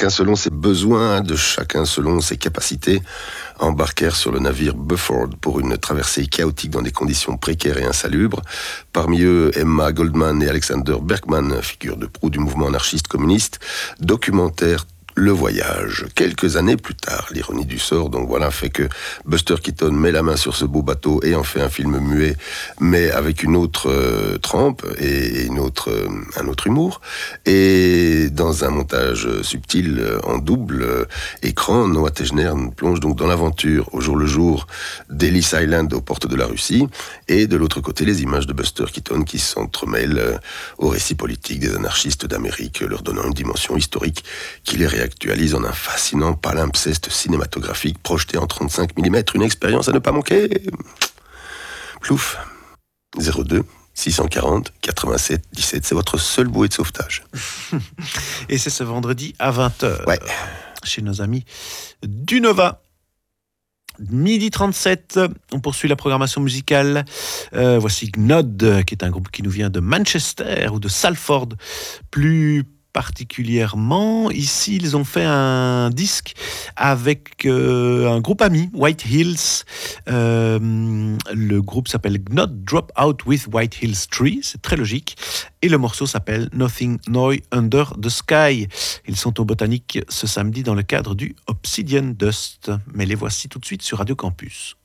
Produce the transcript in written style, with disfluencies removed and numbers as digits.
chacun selon ses besoins, de chacun selon ses capacités, embarquèrent sur le navire Beaufort pour une traversée chaotique dans des conditions précaires et insalubres. Parmi eux, Emma Goldman et Alexander Berkman, figures de proue du mouvement anarchiste communiste, documentèrent le voyage. Quelques années plus tard, l'ironie du sort, donc voilà, fait que Buster Keaton met la main sur ce beau bateau et en fait un film muet, mais avec une autre trempe et un autre humour. Et dans un montage subtil en double écran, Noah Teschner plonge donc dans l'aventure au jour le jour d'Ellis Island aux portes de la Russie, et de l'autre côté les images de Buster Keaton qui s'entremêlent au récit politique des anarchistes d'Amérique, leur donnant une dimension historique qui les réactualise en un fascinant palimpseste cinématographique projeté en 35 mm, une expérience à ne pas manquer. Plouf. 02 640 87 17, c'est votre seule bouée de sauvetage. Et c'est ce vendredi à 20h. Ouais. Chez nos amis du Nova. 12h37, on poursuit la programmation musicale. Voici Gnod, qui est un groupe qui nous vient de Manchester ou de Salford, plus particulièrement. Ici, ils ont fait un disque avec un groupe ami, White Hills. Le groupe s'appelle Gnod Drop Out with White Hills Tree, c'est très logique. Et le morceau s'appelle Nothing New Under the Sky. Ils sont au Botanique ce samedi dans le cadre du Obsidian Dust. Mais les voici tout de suite sur Radio Campus.